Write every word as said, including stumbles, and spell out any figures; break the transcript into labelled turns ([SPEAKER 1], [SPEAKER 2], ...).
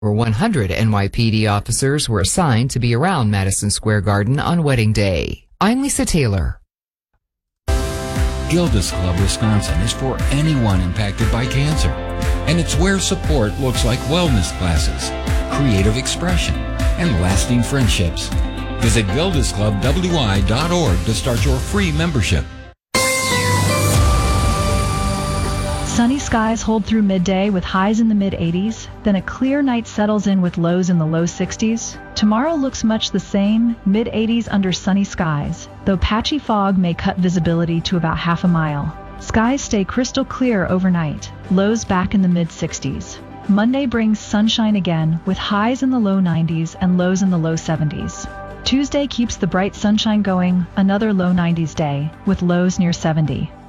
[SPEAKER 1] where one hundred N Y P D officers were assigned to be around Madison Square Garden on wedding day. I'm Lisa Taylor.
[SPEAKER 2] Gilda's Club Wisconsin is for anyone impacted by cancer, and it's where support looks like wellness classes, creative expression, and lasting friendships. Visit gildas club w i dot org to start your free membership.
[SPEAKER 3] Sunny skies hold through midday with highs in the mid eighties, then a clear night settles in with lows in the low sixties. Tomorrow looks much the same, mid eighties under sunny skies, though patchy fog may cut visibility to about half a mile. Skies stay crystal clear overnight, lows back in the mid sixties. Monday brings sunshine again, with highs in the low nineties and lows in the low seventies. Tuesday keeps the bright sunshine going, another low nineties day, with lows near seventy.